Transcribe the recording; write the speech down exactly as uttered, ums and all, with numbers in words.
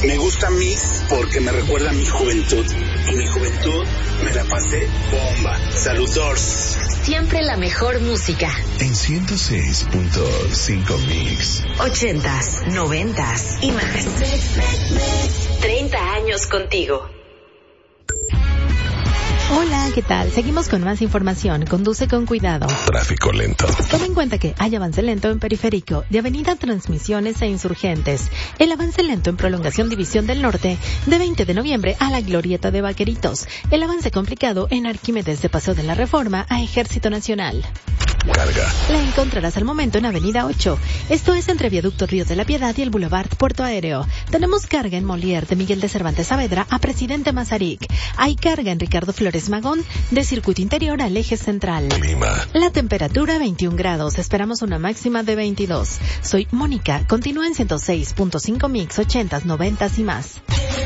Me gusta Mix porque me recuerda a mi juventud. Y mi juventud me la pasé bomba. Saludos. Siempre la mejor música. En ciento seis punto cinco Mix. Ochentas, noventas y más. Treinta años contigo. Hola, ¿qué tal? Seguimos con más información. Conduce con cuidado. Tráfico lento. Toma en cuenta que hay avance lento en Periférico, de Avenida Transmisiones e Insurgentes. El avance lento en Prolongación División del Norte, de veinte de noviembre a la Glorieta de Vaqueritos. El avance complicado en Arquímedes de Paseo de la Reforma a Ejército Nacional. Carga. La encontrarás al momento en Avenida ocho. Esto es entre Viaducto Río de la Piedad y el Boulevard Puerto Aéreo. Tenemos carga en Molière de Miguel de Cervantes Saavedra a Presidente Mazarik. Hay carga en Ricardo Flores Magón de Circuito Interior al Eje Central. Clima. La temperatura veintiún grados. Esperamos una máxima de veintidós. Soy Mónica. Continúa en ciento seis punto cinco Mix, ochentas, noventas y más.